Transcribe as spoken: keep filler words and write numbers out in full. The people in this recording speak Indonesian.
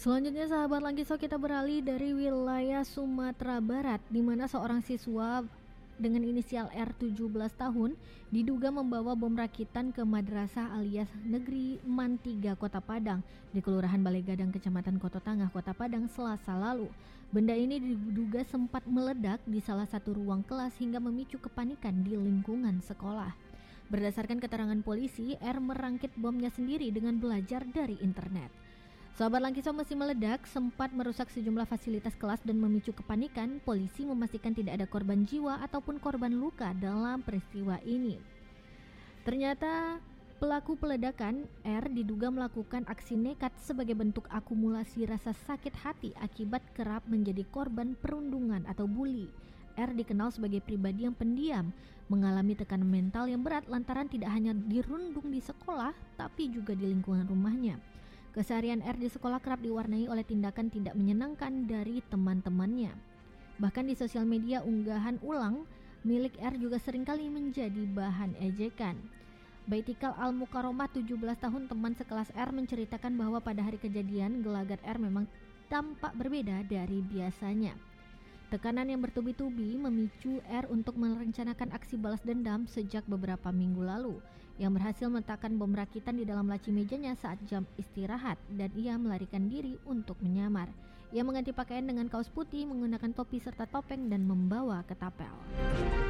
Selanjutnya sahabat Langkiso, kita beralih dari wilayah Sumatera Barat di mana seorang siswa dengan inisial R tujuh belas tahun diduga membawa bom rakitan ke madrasah alias Negeri Man tiga Kota Padang di Kelurahan Balaigadang Kecamatan Koto Tangah Kota Padang Selasa lalu. Benda ini diduga sempat meledak di salah satu ruang kelas hingga memicu kepanikan di lingkungan sekolah. Berdasarkan keterangan polisi, R merangkit bomnya sendiri dengan belajar dari internet. Sahabat Langkiso, meski meledak sempat merusak sejumlah fasilitas kelas dan memicu kepanikan. Polisi memastikan tidak ada korban jiwa ataupun korban luka dalam peristiwa ini. Ternyata pelaku peledakan, R, diduga melakukan aksi nekat sebagai bentuk akumulasi rasa sakit hati akibat kerap menjadi korban perundungan atau bully. R dikenal sebagai pribadi yang pendiam, mengalami tekanan mental yang berat lantaran tidak hanya dirundung di sekolah tapi juga di lingkungan rumahnya. Keseharian R di sekolah kerap diwarnai oleh tindakan tidak menyenangkan dari teman-temannya. Bahkan di sosial media, unggahan ulang milik R juga seringkali menjadi bahan ejekan. Baitikal Al-Mukaromah tujuh belas tahun, teman sekelas R, menceritakan bahwa pada hari kejadian gelagat R memang tampak berbeda dari biasanya. Tekanan yang bertubi-tubi memicu R untuk merencanakan aksi balas dendam sejak beberapa minggu lalu, yang berhasil meletakkan bom rakitan di dalam laci mejanya saat jam istirahat dan ia melarikan diri untuk menyamar. Ia mengganti pakaian dengan kaos putih, menggunakan topi serta topeng dan membawa ketapel.